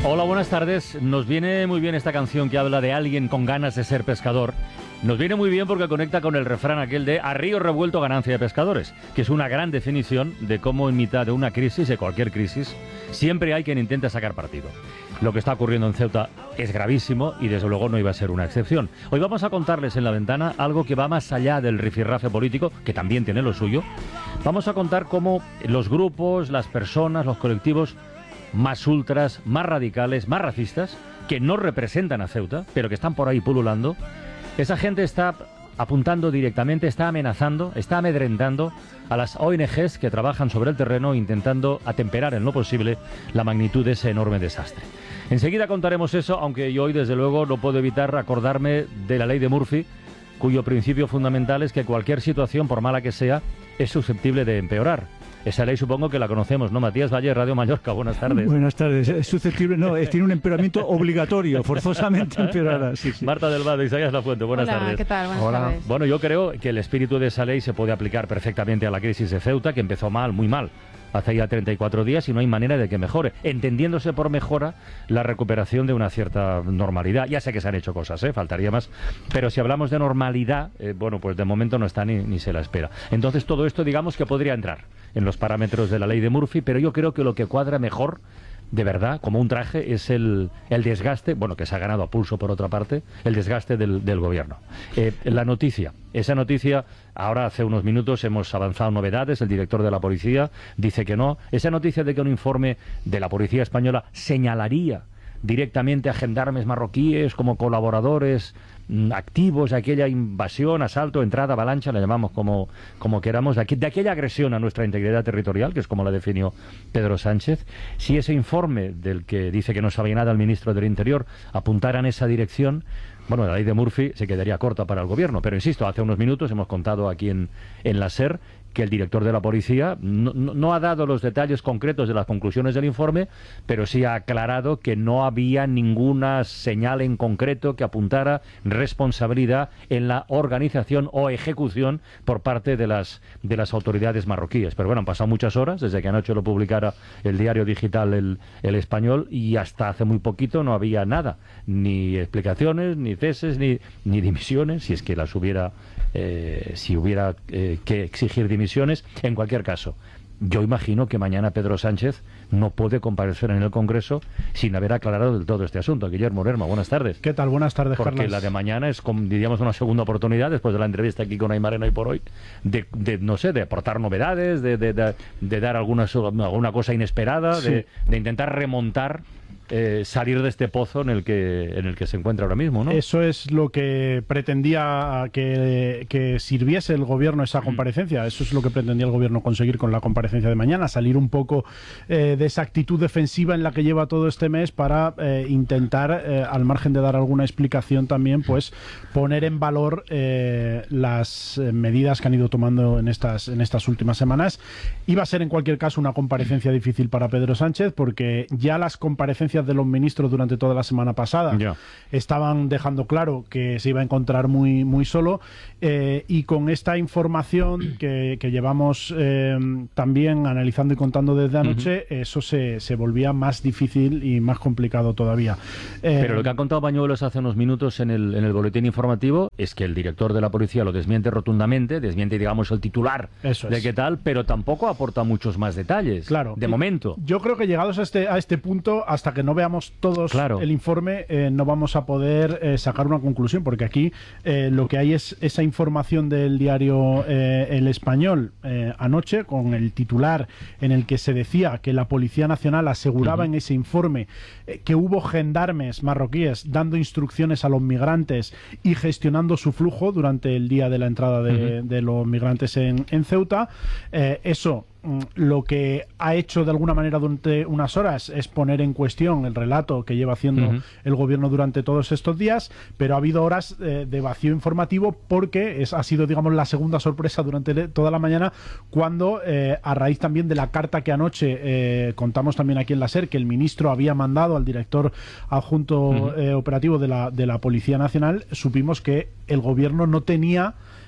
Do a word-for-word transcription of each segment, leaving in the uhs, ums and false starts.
Hola, buenas tardes. Nos viene muy bien esta canción que habla de alguien con ganas de ser pescador. Nos viene muy bien porque conecta con el refrán aquel de a río revuelto ganancia de pescadores, que es una gran definición de cómo en mitad de una crisis, de cualquier crisis, siempre hay quien intenta sacar partido. Lo que está ocurriendo en Ceuta es gravísimo y desde luego no iba a ser una excepción. Hoy vamos a contarles en La Ventana algo que va más allá del rifirrafe político, que también tiene lo suyo. Vamos a contar cómo los grupos, las personas, los colectivos más ultras, más radicales, más racistas, que no representan a Ceuta, pero que están por ahí pululando, esa gente está apuntando directamente, está amenazando, está amedrentando a las O N Ges que trabajan sobre el terreno intentando atemperar en lo posible la magnitud de ese enorme desastre. Enseguida contaremos eso, aunque yo hoy desde luego no puedo evitar acordarme de la ley de Murphy, cuyo principio fundamental es que cualquier situación, por mala que sea, es susceptible de empeorar. Esa ley supongo que la conocemos, ¿no? Matías Valle, Radio Mallorca, buenas tardes. Buenas tardes. Es susceptible, no, es, tiene un empeoramiento obligatorio, forzosamente empeorará. Sí, sí. Marta del Vado, Isaías Lafuente, buenas Hola, tardes. ¿qué tal? Buenas Hola. tardes. Bueno, yo creo que el espíritu de esa ley se puede aplicar perfectamente a la crisis de Ceuta, que empezó mal, muy mal, hace ya treinta y cuatro días y no hay manera de que mejore, entendiéndose por mejora la recuperación de una cierta normalidad. Ya sé que se han hecho cosas, ¿eh? Faltaría más, pero si hablamos de normalidad, eh, bueno, pues de momento no está ni, ni se la espera. Entonces todo esto digamos que podría entrar en los parámetros de la ley de Murphy, pero yo creo que lo que cuadra mejor, de verdad, como un traje, es el, el desgaste, bueno, que se ha ganado a pulso por otra parte, el desgaste del, del gobierno. Eh, la noticia, esa noticia, ahora hace unos minutos hemos avanzado novedades, el director de la policía dice que no, esa noticia de que un informe de la policía española señalaría directamente a gendarmes marroquíes como colaboradores mm, activos de aquella invasión, asalto, entrada, avalancha, la llamamos como, como queramos, de, aqu de aquella agresión a nuestra integridad territorial, que es como la definió Pedro Sánchez. Si ese informe del que dice que no sabía nada el ministro del Interior apuntara en esa dirección, bueno, la ley de Murphy se quedaría corta para el gobierno, pero insisto, hace unos minutos hemos contado aquí en, en la SER que el director de la policía no, no, no ha dado los detalles concretos de las conclusiones del informe, pero sí ha aclarado que no había ninguna señal en concreto que apuntara responsabilidad en la organización o ejecución por parte de las, de las autoridades marroquíes. Pero bueno, han pasado muchas horas desde que anoche lo publicara el diario digital El, el Español y hasta hace muy poquito no había nada, ni explicaciones, ni ceses, ni, ni dimisiones, si es que las hubiera, eh, si hubiera eh, que exigir dimisiones. Misiones. En cualquier caso, yo imagino que mañana Pedro Sánchez no puede comparecer en el Congreso sin haber aclarado del todo este asunto. Guillermo Lerma, buenas tardes. ¿Qué tal? Buenas tardes, Porque Carlos. la de mañana es, como diríamos, una segunda oportunidad, después de la entrevista aquí con Aymarena hoy por hoy, de, de no sé, de aportar novedades, de, de, de, de dar alguna, alguna cosa inesperada, sí. de, de intentar remontar Eh, salir de este pozo en el que en el que se encuentra ahora mismo, ¿no? Eso es lo que pretendía que, que sirviese el gobierno esa comparecencia. Eso es lo que pretendía el gobierno conseguir con la comparecencia de mañana, salir un poco eh, de esa actitud defensiva en la que lleva todo este mes para eh, intentar, eh, al margen de dar alguna explicación también, pues poner en valor eh, las medidas que han ido tomando en estas, en estas últimas semanas. Iba a ser en cualquier caso una comparecencia difícil para Pedro Sánchez, porque ya las comparecencias de los ministros durante toda la semana pasada yeah. estaban dejando claro que se iba a encontrar muy, muy solo, eh, y con esta información que, que llevamos eh, también analizando y contando desde anoche, uh-huh. eso se, se volvía más difícil y más complicado todavía. Eh, Pero lo que ha contado Bañuelos hace unos minutos en el, en el boletín informativo es que el director de la policía lo desmiente rotundamente, desmiente, digamos, el titular eso de es. qué tal, pero tampoco aporta muchos más detalles. Claro. De momento. Yo creo que llegados a este, a este punto, hasta que no veamos todos claro. el informe, eh, no vamos a poder eh, sacar una conclusión, porque aquí eh, lo que hay es esa información del diario eh, El Español eh, anoche, con el titular en el que se decía que la Policía Nacional aseguraba uh-huh. en ese informe eh, que hubo gendarmes marroquíes dando instrucciones a los migrantes y gestionando su flujo durante el día de la entrada de, uh-huh. de los migrantes en, en Ceuta. Eh, eso lo que ha hecho de alguna manera durante unas horas es poner en cuestión el relato que lleva haciendo uh-huh. el gobierno durante todos estos días, pero ha habido horas eh, de vacío informativo, porque es, ha sido, digamos, la segunda sorpresa durante toda la mañana, cuando eh, a raíz también de la carta que anoche eh, contamos también aquí en la SER, que el ministro había mandado al director adjunto uh-huh. eh, operativo de la, de la Policía Nacional, supimos que el gobierno no tenía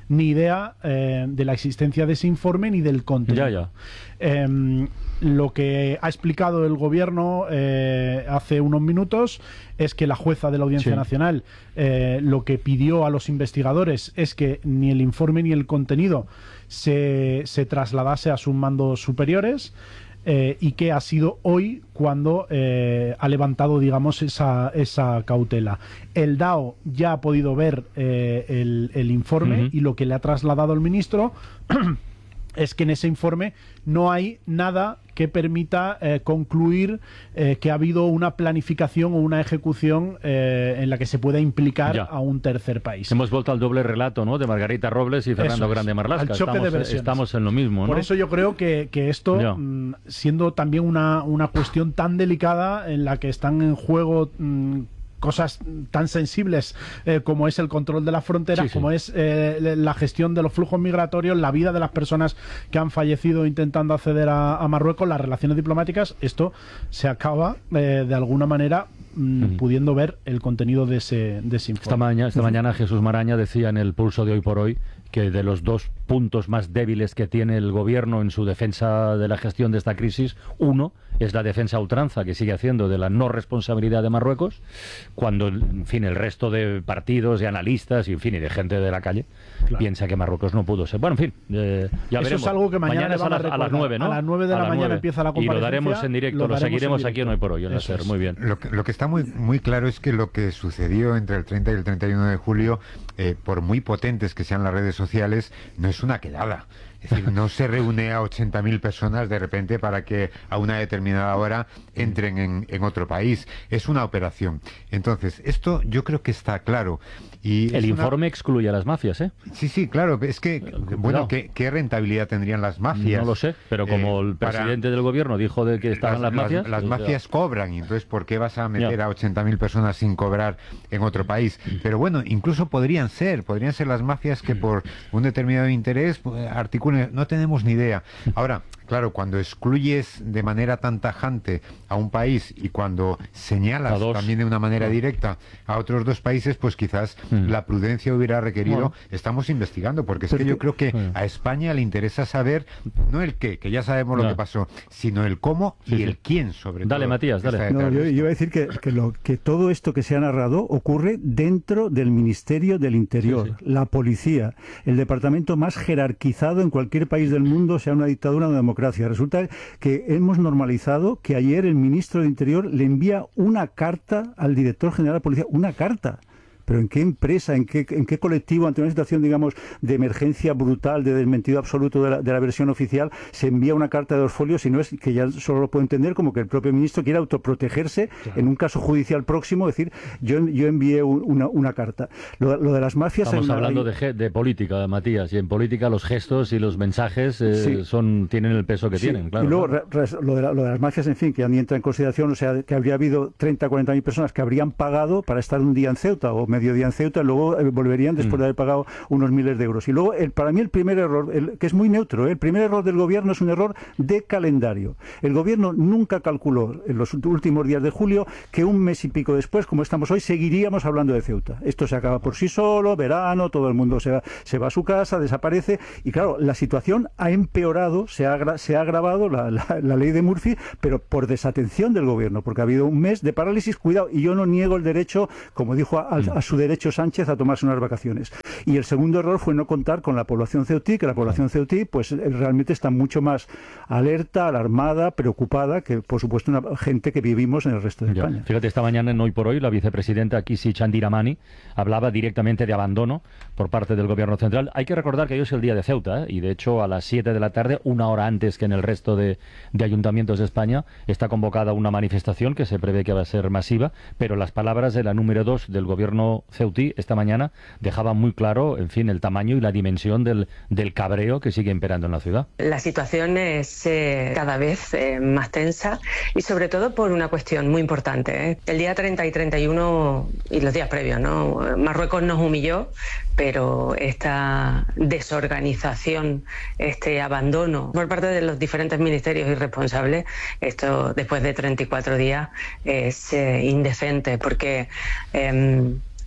ni idea eh, de la existencia de ese informe ni del contenido. Ya, ya. Eh, lo que ha explicado el gobierno eh, hace unos minutos es que la jueza de la Audiencia sí. Nacional eh, lo que pidió a los investigadores es que ni el informe ni el contenido se, se trasladase a sus mandos superiores. Eh, y que ha sido hoy cuando eh, ha levantado, digamos, esa, esa cautela. El D A O ya ha podido ver eh, el, el informe uh-huh. y lo que le ha trasladado el ministro es que en ese informe no hay nada que permita eh, concluir eh, que ha habido una planificación o una ejecución eh, en la que se pueda implicar ya. a un tercer país. Hemos vuelto al doble relato, ¿no?, de Margarita Robles y Fernando Eso Grande es, Marlaska. al choque estamos, de versiones. Estamos en lo mismo, ¿no? Por eso yo creo que, que esto, mmm, siendo también una, una cuestión tan delicada en la que están en juego mmm, cosas tan sensibles eh, como es el control de las fronteras, sí, sí. como es eh, la gestión de los flujos migratorios, la vida de las personas que han fallecido intentando acceder a, a Marruecos, las relaciones diplomáticas, esto se acaba eh, de alguna manera mm, uh-huh. pudiendo ver el contenido de ese, de ese informe. Esta, maña, esta uh-huh. mañana Jesús Maraña decía en el Pulso de Hoy por Hoy que de los dos puntos más débiles que tiene el gobierno en su defensa de la gestión de esta crisis, uno es la defensa a ultranza que sigue haciendo de la no responsabilidad de Marruecos, cuando, en fin, el resto de partidos, de analistas y, en fin, y de gente de la calle claro. piensa que Marruecos no pudo ser. Bueno, en fin, eh, ya Eso veremos. es algo que mañana, mañana es a, las, a las nueve, ¿no? A las nueve de la mañana empieza la comparecencia. Y lo daremos en directo, lo, lo seguiremos aquí en Hoy por Hoy, en la SER. Muy bien. Lo que, lo que está muy, muy claro es que lo que sucedió entre el treinta y el treinta y uno de julio, eh, por muy potentes que sean las redes sociales, no es una quedada. Es decir, no se reúne a ochenta mil personas de repente para que a una determinada hora entren en, en otro país. Es una operación. Entonces, esto yo creo que está claro. Y el informe una... excluye a las mafias, ¿eh? Sí, sí, claro. Es que, Cuidado. bueno, ¿qué, ¿qué rentabilidad tendrían las mafias? No lo sé, pero como eh, el presidente para... del gobierno dijo de que estaban las, las mafias... Las, las pues mafias ya. cobran, y entonces ¿por qué vas a meter ya. a ochenta mil personas sin cobrar en otro país? Pero bueno, incluso podrían ser, podrían ser las mafias que por un determinado interés pues, articulen... No tenemos ni idea. Ahora, claro, cuando excluyes de manera tan tajante a un país y cuando señalas también de una manera directa a otros dos países, pues quizás mm. la prudencia hubiera requerido, bueno. estamos investigando, porque es Pero que yo creo que mm. a España le interesa saber no el qué, que ya sabemos no. lo que pasó, sino el cómo sí, y sí. el quién, sobre dale, todo. Matías, dale. No, yo, yo iba a decir que, que, lo, que todo esto que se ha narrado ocurre dentro del Ministerio del Interior, sí, sí. la policía, el departamento más jerarquizado en cualquier país del mundo, sea una dictadura o una democracia. Resulta que hemos normalizado que ayer el ministro de Interior le envía una carta al director general de la policía, una carta. ¿Pero en qué empresa, en qué, en qué colectivo, ante una situación, digamos, de emergencia brutal, de desmentido absoluto de la, de la versión oficial, se envía una carta de dos folios? Y no es que ya solo lo puedo entender como que el propio ministro quiere autoprotegerse claro. en un caso judicial próximo, decir, yo, yo envié un, una, una carta. Lo, lo de las mafias... Estamos una, hablando hay... de, de política, Matías, y en política los gestos y los mensajes eh, sí. son tienen el peso que sí. tienen, claro. Y luego, claro. Re, re, lo, de la, lo de las mafias, en fin, que ni entra en consideración, o sea, que habría habido treinta o cuarenta mil personas que habrían pagado para estar un día en Ceuta o medio día en Ceuta, luego volverían después de haber pagado unos miles de euros. Y luego, el, para mí, el primer error, el, que es muy neutro, ¿eh? el primer error del gobierno es un error de calendario. El gobierno nunca calculó en los últimos días de julio que un mes y pico después, como estamos hoy, seguiríamos hablando de Ceuta. Esto se acaba por sí solo, verano, todo el mundo se va, se va a su casa, desaparece, y claro, la situación ha empeorado, se ha, se ha agravado la, la, la ley de Murphy, pero por desatención del gobierno, porque ha habido un mes de parálisis. Cuidado, y yo no niego el derecho, como dijo a, a su derecho Sánchez, a tomarse unas vacaciones. Y el segundo error fue no contar con la población ceutí, que la población ceutí pues realmente está mucho más alerta, alarmada, preocupada que, por supuesto, una gente que vivimos en el resto de ya. España. Fíjate, esta mañana en Hoy por Hoy, la vicepresidenta Kisi Chandiramani hablaba directamente de abandono por parte del gobierno central. Hay que recordar que hoy es el día de Ceuta, ¿eh? Y de hecho a las siete de la tarde, una hora antes que en el resto de, de ayuntamientos de España, está convocada una manifestación que se prevé que va a ser masiva, pero las palabras de la número dos del gobierno ceutí esta mañana dejaba muy claro, en fin, el tamaño y la dimensión del, del cabreo que sigue imperando en la ciudad. La situación es eh, cada vez eh, más tensa y sobre todo por una cuestión muy importante. ¿eh? El día treinta y treinta y uno y los días previos, ¿no? Marruecos nos humilló, pero esta desorganización, este abandono por parte de los diferentes ministerios y responsables, esto después de treinta y cuatro días es eh, indecente porque... Eh,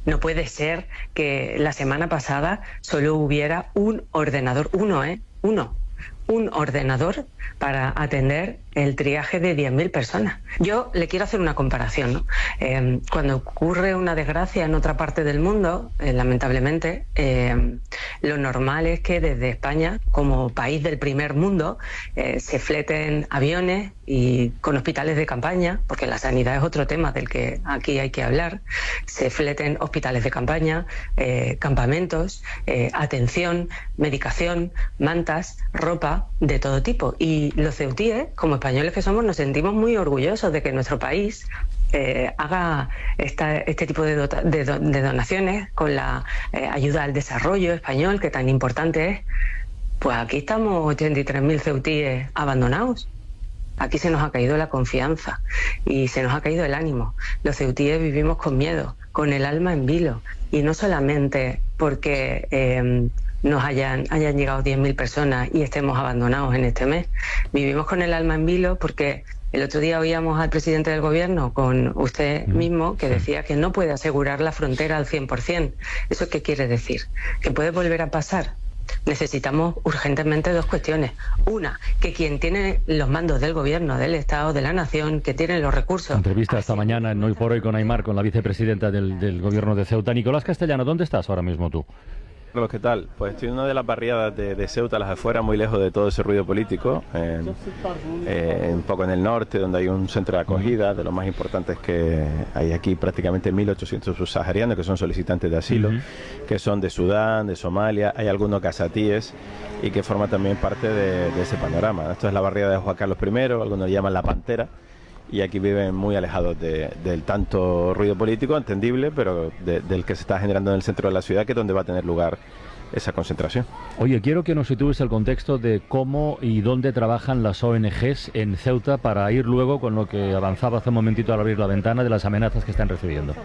No puede ser que la semana pasada solo hubiera un ordenador, uno, ¿eh? Uno, un ordenador para atender el triaje de diez mil personas. Yo le quiero hacer una comparación, ¿no? Eh, cuando ocurre una desgracia en otra parte del mundo, eh, lamentablemente, eh, lo normal es que desde España, como país del primer mundo, eh, se fleten aviones y con hospitales de campaña, porque la sanidad es otro tema del que aquí hay que hablar, se fleten hospitales de campaña, eh, campamentos, eh, atención, medicación, mantas, ropa de todo tipo. Y los ceutíes, como españoles que somos, nos sentimos muy orgullosos de que nuestro país eh, haga esta, este tipo de, dota, de, do, de donaciones con la eh, ayuda al desarrollo español, que tan importante es. Pues aquí estamos ochenta y tres mil ceutíes abandonados. Aquí se nos ha caído la confianza y se nos ha caído el ánimo. Los ceutíes vivimos con miedo, con el alma en vilo. Y no solamente porque eh, nos hayan, hayan llegado diez mil personas y estemos abandonados en este mes. Vivimos con el alma en vilo porque el otro día oíamos al presidente del gobierno, con usted mismo, que decía que no puede asegurar la frontera al cien por ciento. ¿Eso qué quiere decir? ¿Que puede volver a pasar? Necesitamos urgentemente dos cuestiones. Una, que quien tiene los mandos del gobierno, del Estado, de la nación, que tiene los recursos... Entrevista esta mañana en Hoy por Hoy con Aymar, con la vicepresidenta del, del gobierno de Ceuta. Nicolás Castellano, ¿dónde estás ahora mismo tú? Carlos, ¿qué tal? Pues estoy en una de las barriadas de, de Ceuta, las afueras, muy lejos de todo ese ruido político, eh, eh, un poco en el norte, donde hay un centro de acogida, de los más importantes que hay aquí, prácticamente mil ochocientos subsaharianos que son solicitantes de asilo, uh-huh. que son de Sudán, de Somalia, hay algunos gazatíes y que forman también parte de, de ese panorama. Esto es la barriada de Juan Carlos primero, algunos le llaman La Pantera, y aquí viven muy alejados de, del tanto ruido político, entendible, pero de, del que se está generando en el centro de la ciudad, que es donde va a tener lugar esa concentración. Oye, quiero que nos sitúes el contexto de cómo y dónde trabajan las O N Ges en Ceuta, para ir luego con lo que avanzaba hace un momentito al abrir la ventana de las amenazas que están recibiendo.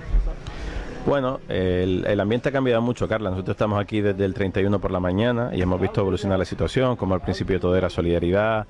Bueno, el, el ambiente ha cambiado mucho, Carla. Nosotros estamos aquí desde el treinta y uno por la mañana y hemos visto evolucionar la situación, como al principio todo era solidaridad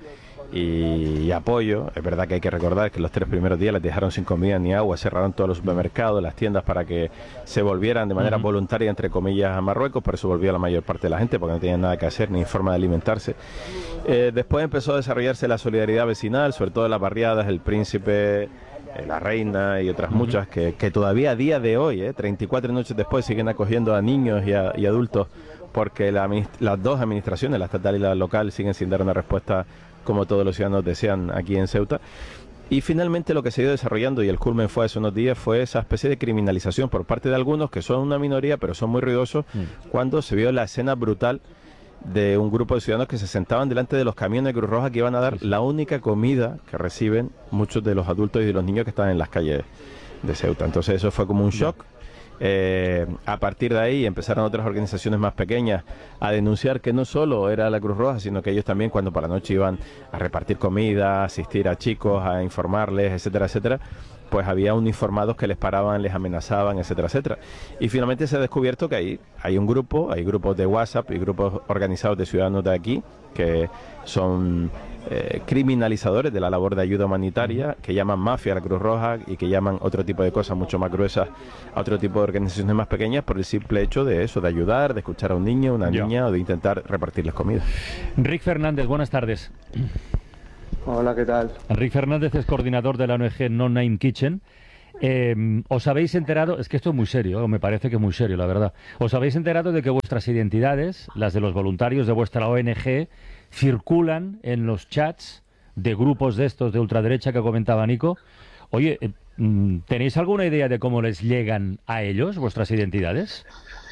y, y apoyo. Es verdad que hay que recordar que los tres primeros días les dejaron sin comida ni agua, cerraron todos los supermercados, las tiendas, para que se volvieran de manera uh-huh. voluntaria, entre comillas, a Marruecos. Por eso volvió la mayor parte de la gente, porque no tenían nada que hacer ni forma de alimentarse. Eh, después empezó a desarrollarse la solidaridad vecinal, sobre todo en las barriadas, El Príncipe, La Reina y otras muchas que, que todavía a día de hoy, eh, treinta y cuatro noches después, siguen acogiendo a niños y, a, y adultos, porque la, las dos administraciones, la estatal y la local, siguen sin dar una respuesta como todos los ciudadanos desean aquí en Ceuta. Y finalmente lo que se ha ido desarrollando, y el culmen fue hace unos días, fue esa especie de criminalización por parte de algunos, que son una minoría pero son muy ruidosos, mm. cuando se vio la escena brutal de un grupo de ciudadanos que se sentaban delante de los camiones de Cruz Roja, que iban a dar la única comida que reciben muchos de los adultos y de los niños que están en las calles de Ceuta. Entonces eso fue como un shock. Eh, a partir de ahí empezaron otras organizaciones más pequeñas a denunciar que no solo era la Cruz Roja, sino que ellos también, cuando por la noche iban a repartir comida, a asistir a chicos, a informarles, etcétera, etcétera, pues había uniformados que les paraban, les amenazaban, etcétera, etcétera. Y finalmente se ha descubierto que hay, hay un grupo, hay grupos de WhatsApp y grupos organizados de ciudadanos de aquí que son eh, criminalizadores de la labor de ayuda humanitaria, que llaman mafia a la Cruz Roja y que llaman otro tipo de cosas mucho más gruesas a otro tipo de organizaciones más pequeñas, por el simple hecho de eso, de ayudar, de escuchar a un niño, una Yo. niña, o de intentar repartirles comida. Rick Fernández, buenas tardes. Hola, ¿qué tal? Rick Fernández es coordinador de la O N Ge No Name Kitchen. Eh, ¿Os habéis enterado? Es que esto es muy serio, me parece que es muy serio, la verdad. ¿Os habéis enterado de que vuestras identidades, las de los voluntarios de vuestra O N Ge, circulan en los chats de grupos de estos de ultraderecha que comentaba Nico? Oye, eh, ¿tenéis alguna idea de cómo les llegan a ellos vuestras identidades?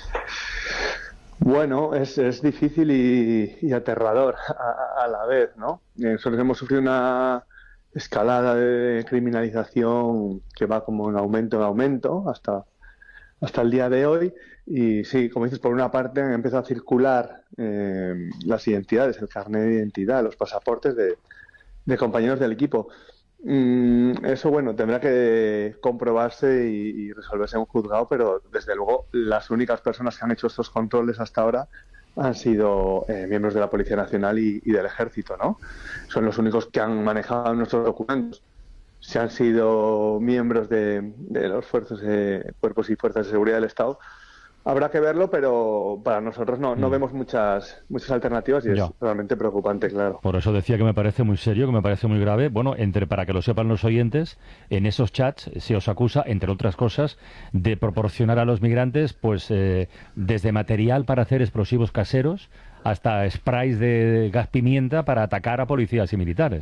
Bueno, es, es difícil y, y aterrador a, a la vez, ¿no? Nosotros hemos sufrido una escalada de criminalización que va como en aumento en aumento hasta, hasta el día de hoy. Y sí, como dices, por una parte han empezado a circular eh, las identidades, el carnet de identidad, los pasaportes de, de compañeros del equipo. Mm, eso, bueno, tendrá que comprobarse y, y resolverse en un juzgado, pero desde luego las únicas personas que han hecho estos controles hasta ahora han sido eh, miembros de la Policía Nacional y, y del Ejército, ¿no? Son los únicos que han manejado nuestros documentos. si han sido miembros de, de los fuerzas, eh, cuerpos y fuerzas de seguridad del Estado. Habrá que verlo, pero para nosotros no, no vemos muchas muchas alternativas y ya. Es realmente preocupante, claro. Por eso decía que me parece muy serio, que me parece muy grave. Bueno, entre para que lo sepan los oyentes, en esos chats se os acusa, entre otras cosas, de proporcionar a los migrantes, pues, eh, desde material para hacer explosivos caseros hasta sprays de gas pimienta para atacar a policías y militares.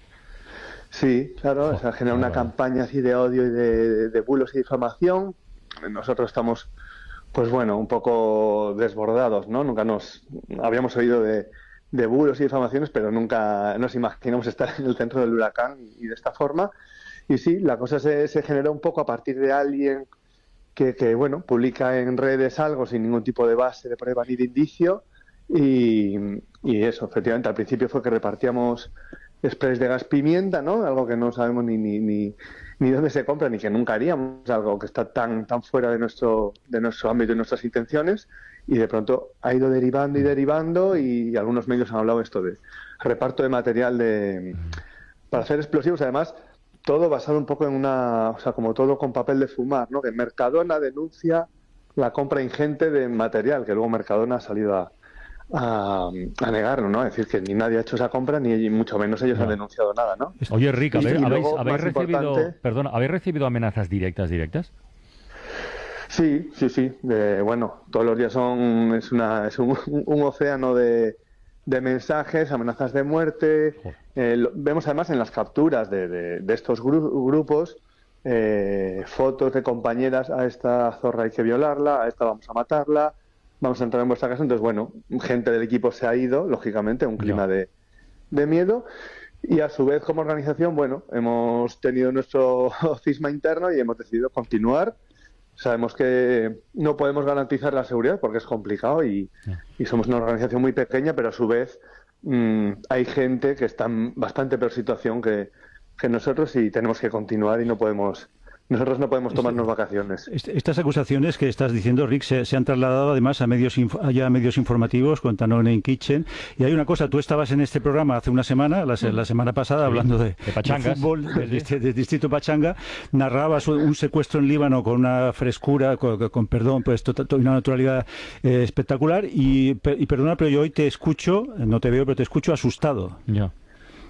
Sí, claro, o sea, genera una campaña así de odio y de, de, de bulos y difamación. Nosotros estamos, pues bueno, un poco desbordados, ¿no? Nunca nos habíamos oído de, de bulos y difamaciones, pero nunca nos imaginamos estar en el centro del huracán y de esta forma. Y sí, la cosa se, se generó un poco a partir de alguien que, que, bueno, publica en redes algo sin ningún tipo de base de prueba ni de indicio. Y, y eso, efectivamente, al principio fue que repartíamos sprays de gas pimienta, ¿no? Algo que no sabemos ni, ni, ni, ni dónde se compra, ni que nunca haríamos, algo que está tan tan fuera de nuestro de nuestro ámbito y nuestras intenciones, y de pronto ha ido derivando y derivando, y algunos medios han hablado esto de reparto de material de para hacer explosivos, además todo basado un poco en una, o sea, como todo con papel de fumar, ¿no? Que Mercadona denuncia la compra ingente de material, que luego Mercadona ha salido a A, a negarlo, ¿no? Es decir, que ni nadie ha hecho esa compra, ni mucho menos ellos no. han denunciado nada, ¿no? Oye, Rick, y, ¿habéis, y habéis, luego, habéis recibido, importante... perdona, ¿habéis recibido amenazas directas, directas? Sí, sí, sí. De, bueno, todos los días son es una es un, un océano de, de mensajes, amenazas de muerte. Eh, lo, vemos además en las capturas de, de, de estos gru grupos eh, fotos de compañeras: a esta zorra hay que violarla, a esta vamos a matarla, vamos a entrar en vuestra casa. Entonces, bueno, gente del equipo se ha ido, lógicamente, un clima de, de miedo. Y a su vez, como organización, bueno, hemos tenido nuestro cisma interno y hemos decidido continuar. Sabemos que no podemos garantizar la seguridad porque es complicado y, y somos una organización muy pequeña, pero a su vez mmm, hay gente que está en bastante peor situación que, que nosotros y tenemos que continuar y no podemos... Nosotros no podemos tomarnos vacaciones. Estas acusaciones que estás diciendo, Rick, se, se han trasladado además a medios ya a medios informativos con Danone in Kitchen. Y hay una cosa, tú estabas en este programa hace una semana, la, la semana pasada, sí, hablando de, de, de fútbol, del, del distrito Pachanga, narrabas un secuestro en Líbano con una frescura, con, con perdón, pues una naturalidad eh, espectacular. Y, y perdona, pero yo hoy te escucho, no te veo, pero te escucho asustado. Ya. Yeah.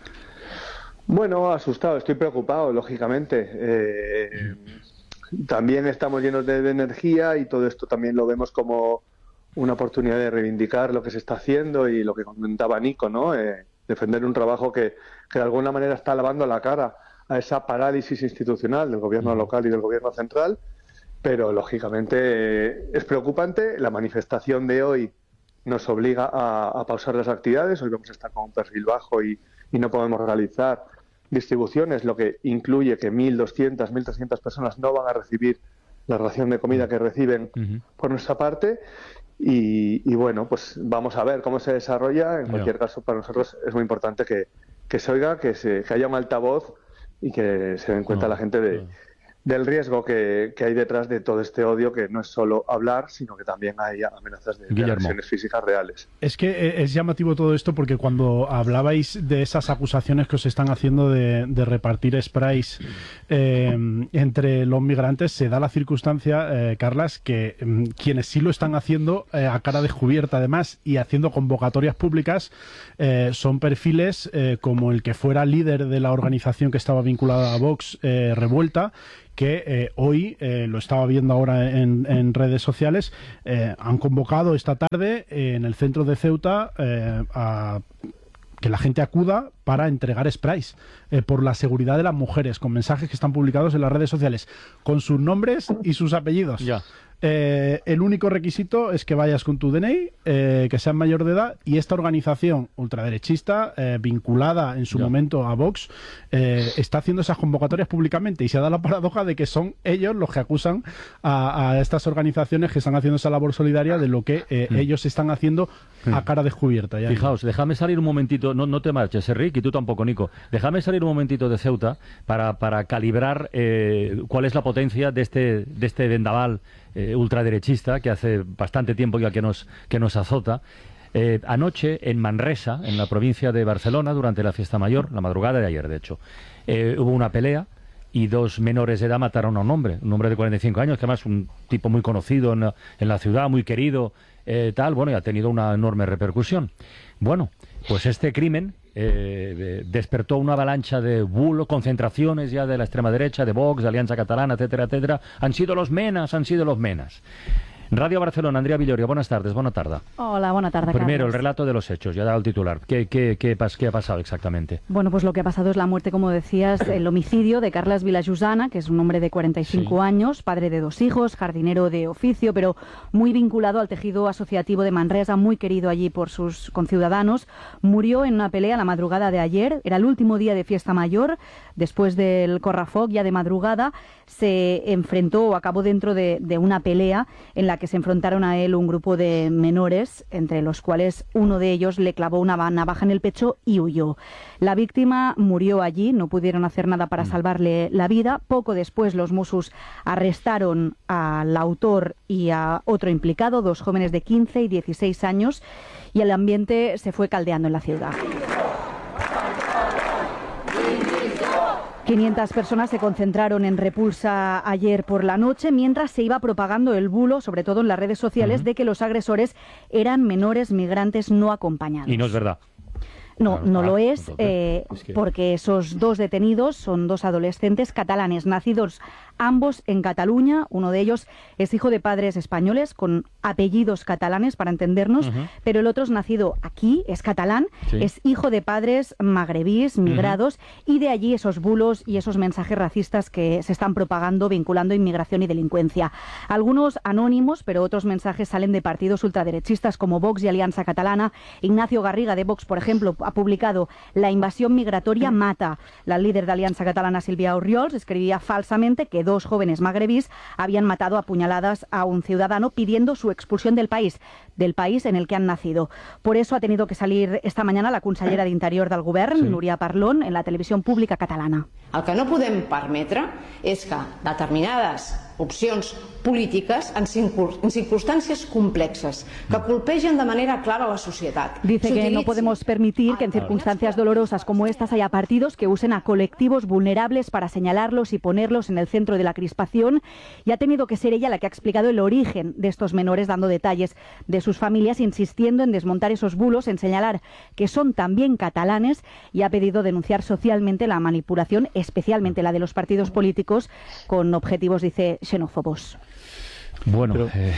Bueno, asustado, estoy preocupado, lógicamente. Eh, también estamos llenos de, de energía y todo esto también lo vemos como una oportunidad de reivindicar lo que se está haciendo y lo que comentaba Nico, ¿no? Eh, defender un trabajo que, que de alguna manera está lavando la cara a esa parálisis institucional del gobierno local y del gobierno central, pero lógicamente eh, es preocupante. La manifestación de hoy nos obliga a, a pausar las actividades. Hoy vamos a estar con un perfil bajo y, y no podemos realizar distribuciones, lo que incluye que mil doscientas, mil trescientas personas no van a recibir la ración de comida que reciben uh-huh. por nuestra parte y, y bueno, pues vamos a ver cómo se desarrolla. En cualquier yeah. caso, para nosotros es muy importante que, que se oiga, que, se, que haya un altavoz y que se den cuenta no, la gente de, no. del riesgo que, que hay detrás de todo este odio, que no es solo hablar, sino que también hay amenazas de, de agresiones físicas reales. Es que es llamativo todo esto porque cuando hablabais de esas acusaciones que os están haciendo de, de repartir sprays eh, entre los migrantes, se da la circunstancia, eh, Carlas, que eh, quienes sí lo están haciendo eh, a cara descubierta además y haciendo convocatorias públicas eh, son perfiles eh, como el que fuera líder de la organización que estaba vinculada a Vox, eh, Revuelta, que eh, hoy, eh, lo estaba viendo ahora en, en redes sociales, eh, han convocado esta tarde eh, en el centro de Ceuta eh, a que la gente acuda para entregar sprays eh, por la seguridad de las mujeres, con mensajes que están publicados en las redes sociales, con sus nombres y sus apellidos. Ya. Eh, el único requisito es que vayas con tu D N I, eh, que seas mayor de edad, y esta organización ultraderechista, eh, vinculada en su ya. momento a Vox, eh, está haciendo esas convocatorias públicamente y se da la paradoja de que son ellos los que acusan a, a estas organizaciones que están haciendo esa labor solidaria de lo que eh, mm. ellos están haciendo mm. a cara descubierta. Ya Fijaos, ya. déjame salir un momentito, no, no te marches, Rick, y tú tampoco, Nico, déjame salir un momentito de Ceuta para, para calibrar eh, cuál es la potencia de este, de este vendaval Eh, ultraderechista que hace bastante tiempo ya que nos, que nos azota. Eh, anoche en Manresa, en la provincia de Barcelona, durante la fiesta mayor, la madrugada de ayer de hecho, eh, hubo una pelea y dos menores de edad mataron a un hombre, un hombre de cuarenta y cinco años, que además es un tipo muy conocido en la, en la ciudad, muy querido, eh, tal, bueno, y ha tenido una enorme repercusión. Bueno, pues este crimen eh, despertó una avalancha de bulos, concentraciones ya de la extrema derecha, de Vox, de Alianza Catalana, etcétera, etcétera. Han sido los menas, han sido los menas. Radio Barcelona, Andrea Villoria, buenas tardes, buena tarde. Hola, buena tarde, Primero, Carlos. el relato de los hechos, ya ha dado el titular. ¿Qué, qué, qué, pas, ¿Qué ha pasado exactamente? Bueno, pues lo que ha pasado es la muerte, como decías, el homicidio de Carles Vilajosana, que es un hombre de cuarenta y cinco sí. años, padre de dos hijos, jardinero de oficio, pero muy vinculado al tejido asociativo de Manresa, muy querido allí por sus conciudadanos. Murió en una pelea la madrugada de ayer, era el último día de fiesta mayor, después del corrafoc, ya de madrugada, se enfrentó o acabó dentro de, de una pelea en la que se enfrentaron a él un grupo de menores, entre los cuales uno de ellos le clavó una navaja en el pecho y huyó. La víctima murió allí, no pudieron hacer nada para salvarle la vida. Poco después los Mossos arrestaron al autor y a otro implicado, dos jóvenes de quince y dieciséis años, y el ambiente se fue caldeando en la ciudad. quinientas personas se concentraron en Repulsa ayer por la noche mientras se iba propagando el bulo, sobre todo en las redes sociales, uh-huh. de que los agresores eran menores migrantes no acompañados. Y no es verdad. No, no ah, lo es, entonces, eh, es que... porque esos dos detenidos son dos adolescentes catalanes, nacidos ambos en Cataluña. Uno de ellos es hijo de padres españoles con apellidos catalanes, para entendernos, uh-huh. pero el otro es nacido aquí, es catalán, sí. es hijo de padres magrebíes, migrados, uh-huh. y de allí esos bulos y esos mensajes racistas que se están propagando vinculando inmigración y delincuencia. Algunos anónimos, pero otros mensajes salen de partidos ultraderechistas como Vox y Alianza Catalana. Ignacio Garriga de Vox, por ejemplo, ha publicado "La invasión migratoria mata". La líder de Alianza Catalana, Sílvia Orriols, escribía falsamente que dos jóvenes magrebís habían matado a puñaladas a un ciudadano pidiendo su expulsión del país, del país en el que han nacido. Por eso ha tenido que salir esta mañana la consellera d'Interior del Govern, sí. Núria Parlon, en la televisió pública catalana. El que no podem permetre és que determinades opcions polítiques en, en circunstàncies complexes que colpegen de manera clara a la societat. Dice que no podemos permitir que en circunstancias dolorosas como estas haya partidos que usen a colectivos vulnerables para señalarlos y ponerlos en el centro de la crispación, y ha tenido que ser ella la que ha explicado el origen de estos menores, dando detalles de sus familias, insistiendo en desmontar esos bulos, en señalar que son también catalanes, y ha pedido denunciar socialmente la manipulación, especialmente la de los partidos políticos, con objetivos, dice, xenófobos. Bueno, Pero, eh,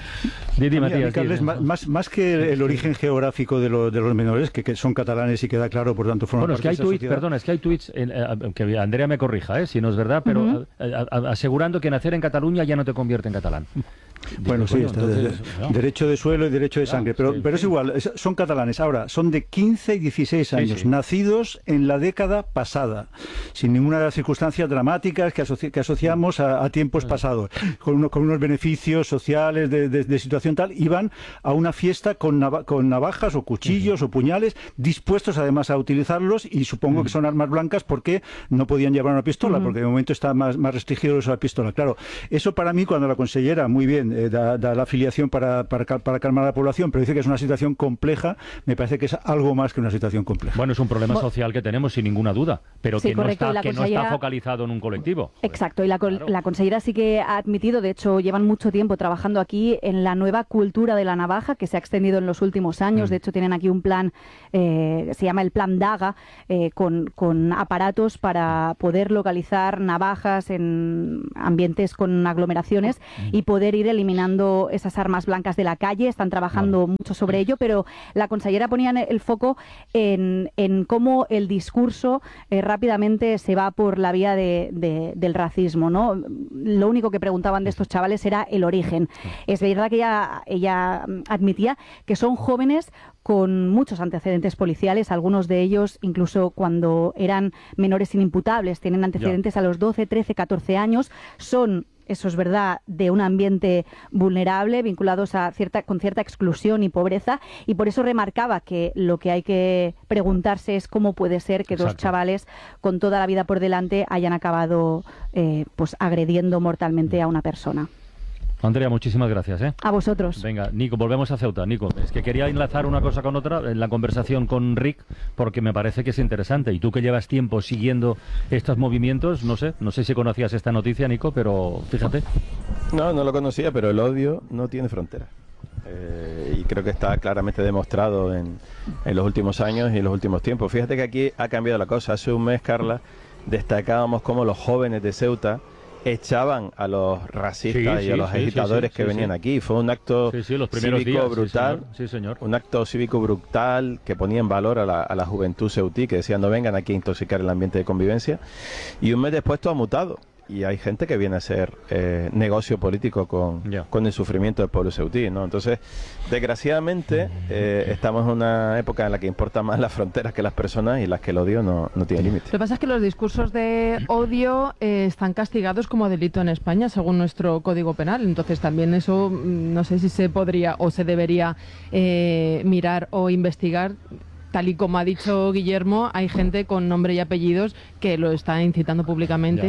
Didi, Matías, Carles, más, más que el origen geográfico de, lo, de los menores, que, que son catalanes y queda claro, por tanto, forman bueno, es que hay tweets, perdón, es que hay tweets, eh, eh, que Andrea me corrija, eh, si no es verdad, pero uh-huh. a, a, asegurando que nacer en Cataluña ya no te convierte en catalán. Bueno, Digo, sí, coño, está entonces, de, no. derecho de suelo y derecho de sangre, pero, sí, pero es sí. igual, es, son catalanes. Ahora, son de quince y dieciséis años, sí, sí. nacidos en la década pasada, sin ninguna circunstancia dramática que, asoci que asociamos a, a tiempos sí. pasados, con, uno, con unos beneficios sociales de, de, de situación tal, iban a una fiesta con, nav con navajas o cuchillos sí. o puñales, dispuestos además a utilizarlos, y supongo sí. que son armas blancas porque no podían llevar una pistola, sí. porque de momento está más, más restringido eso la pistola. Claro, eso para mí, cuando la consellera, muy bien, Eh, da, da la afiliación para, para, para calmar a la población, pero dice que es una situación compleja, me parece que es algo más que una situación compleja. Bueno, es un problema social que tenemos sin ninguna duda, pero sí, que, correcto, no está, que consellera... no está focalizado en un colectivo. Exacto, y la, claro. la consellera sí que ha admitido, de hecho llevan mucho tiempo trabajando aquí en la nueva cultura de la navaja, que se ha extendido en los últimos años. Mm. De hecho tienen aquí un plan, eh, se llama el Plan Daga, eh, con, con aparatos para poder localizar navajas en ambientes con aglomeraciones mm. y poder ir eliminando esas armas blancas de la calle. Están trabajando vale. mucho sobre ello, pero la consellera ponía el foco en, en cómo el discurso eh, rápidamente se va por la vía de, de, del racismo, ¿no? Lo único que preguntaban de estos chavales era el origen. Es verdad que ella, ella admitía que son jóvenes con muchos antecedentes policiales, algunos de ellos incluso cuando eran menores inimputables, tienen antecedentes ya. a los doce, trece, catorce años, son, eso es verdad, de un ambiente vulnerable, vinculados a cierta, con cierta exclusión y pobreza, y por eso remarcaba que lo que hay que preguntarse es cómo puede ser que Exacto. dos chavales con toda la vida por delante hayan acabado eh, pues agrediendo mortalmente a una persona. Andrea, muchísimas gracias. ¿eh? A vosotros. Venga, Nico, volvemos a Ceuta. Nico, es que quería enlazar una cosa con otra en la conversación con Rick, porque me parece que es interesante. Y tú que llevas tiempo siguiendo estos movimientos, no sé, no sé si conocías esta noticia, Nico, pero fíjate. No, no lo conocía, pero el odio no tiene fronteras. Eh, y creo que está claramente demostrado en, en los últimos años y en los últimos tiempos. Fíjate que aquí ha cambiado la cosa. Hace un mes, Carla, destacábamos cómo los jóvenes de Ceuta echaban a los racistas sí, y a sí, los sí, agitadores sí, sí, que sí, venían sí. aquí. Fue un acto sí, sí, los cívico días, brutal, sí, señor. Sí, señor. Un acto cívico brutal que ponía en valor a la, a la juventud ceutí, que decían no vengan aquí a intoxicar el ambiente de convivencia. Y un mes después todo ha mutado. Y hay gente que viene a hacer eh, negocio político con, yeah. con el sufrimiento del pueblo ceutí, ¿no? Entonces, desgraciadamente, eh, estamos en una época en la que importan más las fronteras que las personas y las que el odio no, no tiene límite. Lo que pasa es que los discursos de odio eh, están castigados como delito en España, según nuestro Código Penal. Entonces, también eso, no sé si se podría o se debería eh, mirar o investigar. Tal y como ha dicho Guillermo, hay gente con nombre y apellidos que lo está incitando públicamente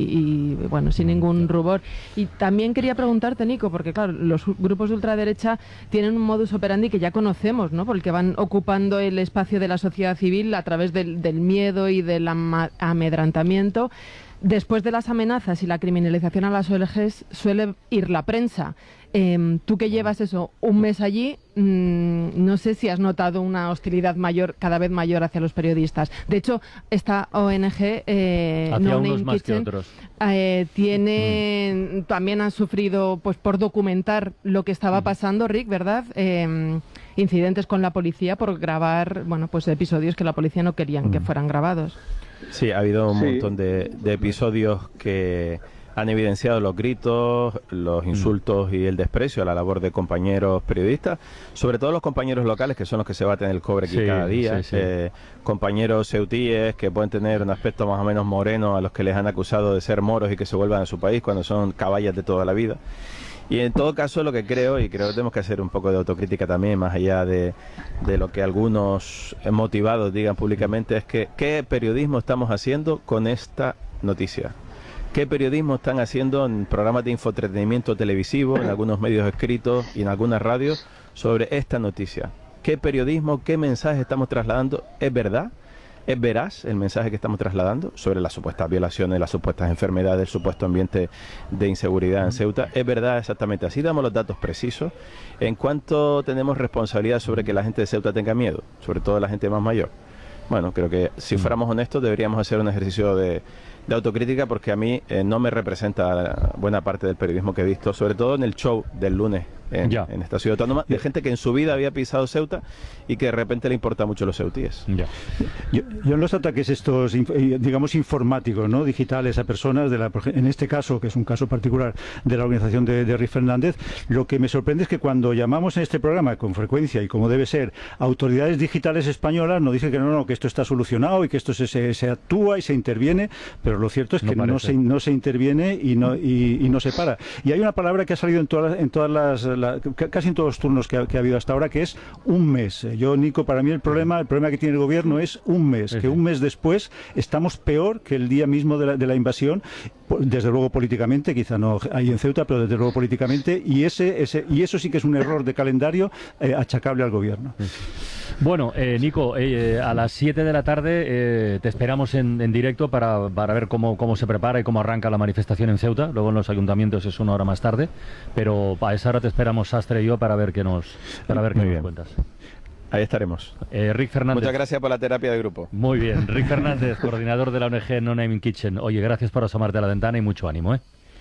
y, y, bueno, sin ningún rubor. Y también quería preguntarte, Nico, porque claro, los grupos de ultraderecha tienen un modus operandi que ya conocemos, ¿no? Porque van ocupando el espacio de la sociedad civil a través del, del miedo y del ama- amedrentamiento. Después de las amenazas y la criminalización a las O N Ges suele ir la prensa. Eh, tú que llevas eso un mes allí, mmm, no sé si has notado una hostilidad mayor, cada vez mayor hacia los periodistas. De hecho, esta O N G, eh, hacia No unos Name más Kitchen, que otros. Eh, tiene, mm. también han sufrido, pues por documentar lo que estaba pasando, Rick, ¿verdad? Eh, incidentes con la policía por grabar, bueno, pues episodios que la policía no querían mm. que fueran grabados. Sí, ha habido un sí. montón de, de episodios que han evidenciado los gritos, los insultos y el desprecio a la labor de compañeros periodistas, sobre todo los compañeros locales, que son los que se baten el cobre aquí sí, cada día, sí, sí. Eh, compañeros ceutíes que pueden tener un aspecto más o menos moreno a los que les han acusado de ser moros y que se vuelvan a su país cuando son caballas de toda la vida. Y en todo caso lo que creo, y creo que tenemos que hacer un poco de autocrítica también, más allá de, de lo que algunos motivados digan públicamente, es que ¿qué periodismo estamos haciendo con esta noticia? ¿Qué periodismo están haciendo en programas de infoentretenimiento televisivo, en algunos medios escritos y en algunas radios sobre esta noticia? ¿Qué periodismo, qué mensaje estamos trasladando? ¿Es verdad? ¿Es veraz el mensaje que estamos trasladando sobre las supuestas violaciones, las supuestas enfermedades, el supuesto ambiente de inseguridad en Ceuta? ¿Es verdad exactamente así? Damos los datos precisos. ¿En cuánto tenemos responsabilidad sobre que la gente de Ceuta tenga miedo? Sobre todo la gente más mayor. Bueno, creo que si fuéramos honestos deberíamos hacer un ejercicio de, de autocrítica, porque a mí eh, no me representa buena parte del periodismo que he visto, sobre todo en el show del lunes en, en esta ciudad autónoma, de gente que en su vida había pisado Ceuta y que de repente le importa mucho los ceutíes. Ya. Yo, yo en los ataques estos, digamos, informáticos, ¿no? digitales a personas, de la, en este caso, que es un caso particular de la organización de, de Rick Fernández, lo que me sorprende es que cuando llamamos en este programa con frecuencia y como debe ser autoridades digitales españolas, nos dicen que no, no, que esto está solucionado y que esto se, se, se actúa y se interviene, pero lo cierto es que no, no, se, no se interviene y no, y, y no se para. Y hay una palabra que ha salido en todas, en todas las, la, casi en todos los turnos que ha, que ha habido hasta ahora, que es un mes. Yo, Nico, para mí el problema, el problema que tiene el gobierno es un mes, sí, que sí. un mes después estamos peor que el día mismo de la, de la invasión, desde luego políticamente, quizá no ahí en Ceuta, pero desde luego políticamente, y ese, ese y eso sí que es un error de calendario eh, achacable al gobierno. Sí. Bueno, eh, Nico, eh, a las siete de la tarde eh, te esperamos en, en directo para, para ver cómo, cómo se prepara y cómo arranca la manifestación en Ceuta. Luego en los ayuntamientos es una hora más tarde, pero a esa hora te esperamos Sastre y yo para ver qué nos, para ver qué nos cuentas. Ahí estaremos. Eh, Rick Fernández. Muchas gracias por la terapia de grupo. Muy bien. Rick Fernández, coordinador de la O N G No Name Kitchen. Oye, gracias por asomarte a la ventana y mucho ánimo, ¿eh?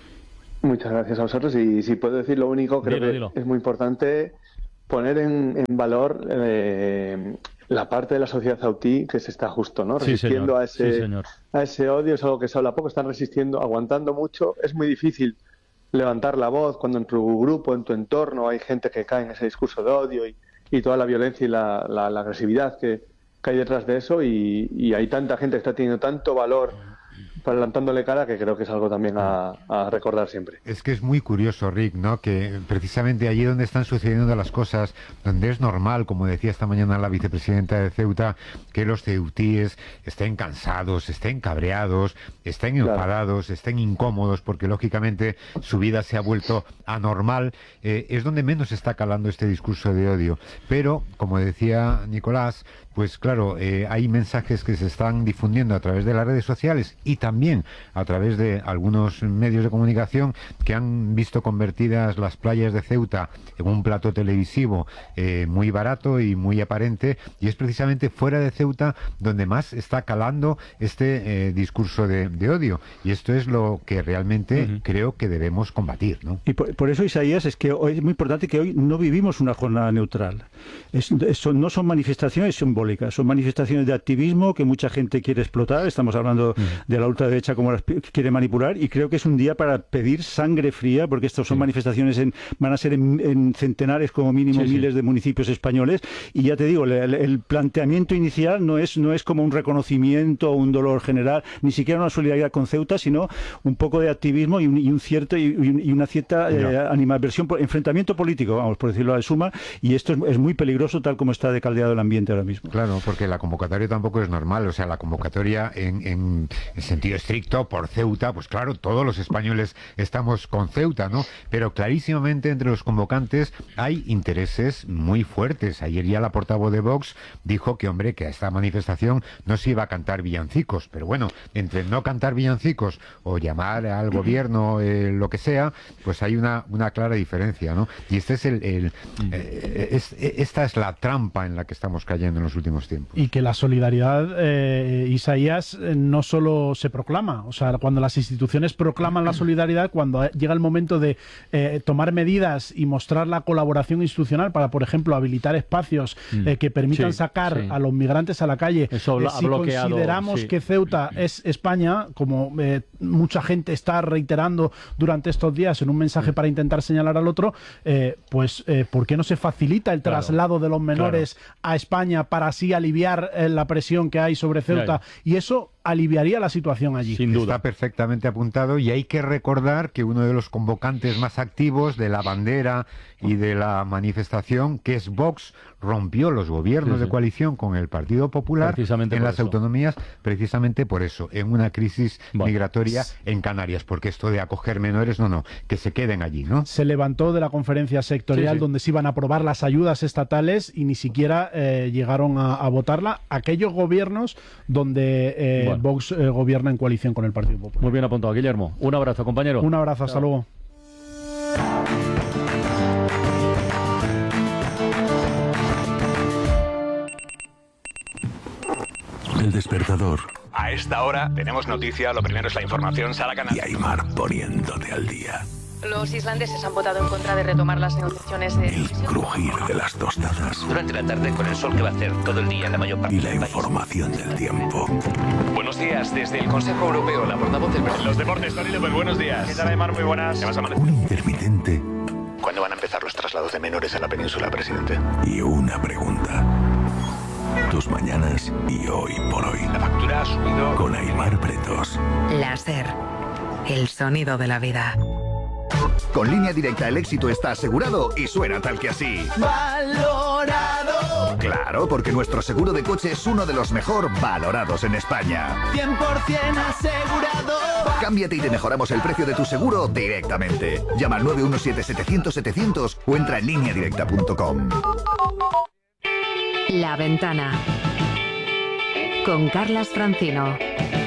Muchas gracias a vosotros. Y si puedo decir lo único, creo dilo, que dilo. Es muy importante poner en, en valor eh, la parte de la sociedad ceutí que se está justo, ¿no? Resistiendo sí, a, ese, sí, a ese odio. Es algo que se habla poco. Están resistiendo, aguantando mucho. Es muy difícil levantar la voz cuando en tu grupo, en tu entorno, hay gente que cae en ese discurso de odio y y toda la violencia y la, la, la agresividad que, que hay detrás de eso, y, y hay tanta gente que está teniendo tanto valor plantándole cara, que creo que es algo también a, a recordar siempre. Es que es muy curioso, Rick, ¿no? Que precisamente allí donde están sucediendo las cosas, donde es normal, como decía esta mañana la vicepresidenta de Ceuta, que los ceutíes estén cansados, estén cabreados, estén enfadados, claro, estén incómodos, porque lógicamente su vida se ha vuelto anormal, eh, es donde menos está calando este discurso de odio. Pero, como decía Nicolás, pues claro, eh, hay mensajes que se están difundiendo a través de las redes sociales y también a través de algunos medios de comunicación que han visto convertidas las playas de Ceuta en un plato televisivo eh, muy barato y muy aparente, y es precisamente fuera de Ceuta donde más está calando este eh, discurso de, de odio, y esto es lo que realmente uh-huh. creo que debemos combatir, ¿no? Y por, por eso, Isaías, es que hoy es muy importante que hoy no vivimos una jornada neutral. Es, eso no son manifestaciones simbólicas, son manifestaciones de activismo que mucha gente quiere explotar. Estamos hablando uh-huh. de la ultraderecha como las quiere manipular, y creo que es un día para pedir sangre fría, porque estas son sí. manifestaciones en, van a ser en, en centenares como mínimo sí, miles sí. de municipios españoles, y ya te digo, el, el planteamiento inicial no es, no es como un reconocimiento o un dolor general, ni siquiera una solidaridad con Ceuta, sino un poco de activismo y un, y un cierto y, y una cierta no. eh, animadversión, enfrentamiento político, vamos, por decirlo de suma, y esto es, es muy peligroso tal como está decaldeado el ambiente ahora mismo. Claro, porque la convocatoria tampoco es normal, o sea, la convocatoria en, en, en sentido estricto por Ceuta, pues claro, todos los españoles estamos con Ceuta, ¿no? Pero clarísimamente entre los convocantes hay intereses muy fuertes. Ayer ya la portavoz de Vox dijo que, hombre, que a esta manifestación no se iba a cantar villancicos, pero bueno, entre no cantar villancicos o llamar al gobierno eh, lo que sea, pues hay una, una clara diferencia, ¿no? Y este es el, el eh, es, esta es la trampa en la que estamos cayendo en los últimos tiempos. Y que la solidaridad, eh, Isaías, eh, no solo se proclama, o sea, cuando las instituciones proclaman la solidaridad, cuando llega el momento de eh, tomar medidas y mostrar la colaboración institucional para, por ejemplo, habilitar espacios eh, que permitan sí, sacar sí. a los migrantes a la calle, Eso eh, si bloqueado, consideramos sí. que Ceuta es España, como eh, mucha gente está reiterando durante estos días en un mensaje para intentar señalar al otro, eh, pues eh, ¿por qué no se facilita el claro, traslado de los menores claro. a España para así aliviar eh, la presión que hay sobre Ceuta? Claro. Y eso aliviaría la situación allí. Sin duda. Está perfectamente apuntado, y hay que recordar que uno de los convocantes más activos de la bandera y de la manifestación, que es Vox, rompió los gobiernos sí, sí. de coalición con el Partido Popular en las eso. autonomías, precisamente por eso, en una crisis bueno. migratoria en Canarias, porque esto de acoger menores, no, no, que se queden allí, ¿no? Se levantó de la conferencia sectorial sí, sí. donde se iban a aprobar las ayudas estatales y ni siquiera eh, llegaron a, a votarla aquellos gobiernos donde eh, bueno. Vox eh, gobierna en coalición con el Partido Popular. Muy bien apuntado, Guillermo. Un abrazo, compañero. Un abrazo, hasta Chao. luego. El despertador. A esta hora tenemos noticia, lo primero es la información, Sara Canal. Y Aymar poniéndote al día. Los islandeses han votado en contra de retomar las negociaciones de... El crujir de las tostadas. Durante la tarde, con el sol que va a hacer todo el día en la mayor parte y la del información país. del tiempo. Buenos días, desde el Consejo Europeo, la portavoz del... Los deportes, Tony López, buenos días. ¿Qué tal, Aymar? Muy buenas. ¿Qué vas a Un intermitente. ¿Cuándo van a empezar los traslados de menores a la península, presidente? Y una pregunta. Tus mañanas y hoy por hoy. La factura ha subido... Con Aymar Pretos. Láser. El sonido de la vida. Con Línea Directa el éxito está asegurado y suena tal que así. ¡Valorado! Claro, porque nuestro seguro de coche es uno de los mejor valorados en España. cien por ciento asegurado. Cámbiate y te mejoramos el precio de tu seguro directamente. Llama al nueve uno siete, setecientos, setecientos o entra en línea directa punto com. La Ventana con Carlas Francino.